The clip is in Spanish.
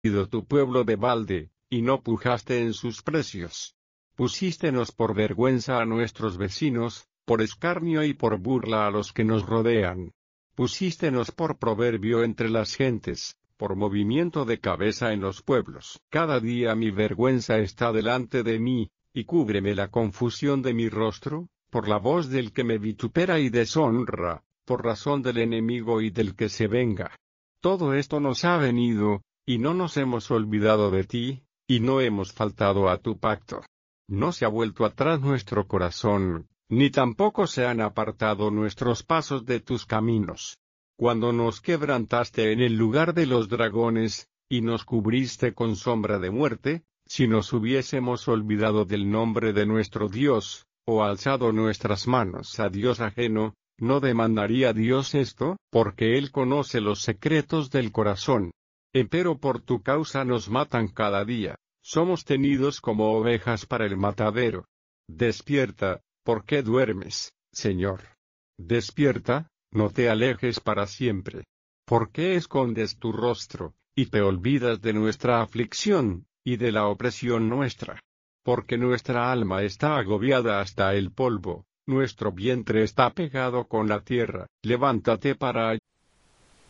tu pueblo de balde, y no pujaste en sus precios. Pusístenos por vergüenza a nuestros vecinos, por escarnio y por burla a los que nos rodean. Pusístenos por proverbio entre las gentes, por movimiento de cabeza en los pueblos. Cada día mi vergüenza está delante de mí, y cúbreme la confusión de mi rostro, por la voz del que me vitupera y deshonra, por razón del enemigo y del que se venga. Todo esto nos ha venido, y no nos hemos olvidado de ti, y no hemos faltado a tu pacto. No se ha vuelto atrás nuestro corazón, ni tampoco se han apartado nuestros pasos de tus caminos. Cuando nos quebrantaste en el lugar de los dragones, y nos cubriste con sombra de muerte, si nos hubiésemos olvidado del nombre de nuestro Dios, o alzado nuestras manos a Dios ajeno, ¿no demandaría Dios esto? Porque Él conoce los secretos del corazón. Empero por tu causa nos matan cada día, somos tenidos como ovejas para el matadero. Despierta, ¿por qué duermes, Señor? Despierta, no te alejes para siempre. ¿Por qué escondes tu rostro, y te olvidas de nuestra aflicción, y de la opresión nuestra? Porque nuestra alma está agobiada hasta el polvo, nuestro vientre está pegado con la tierra. Levántate para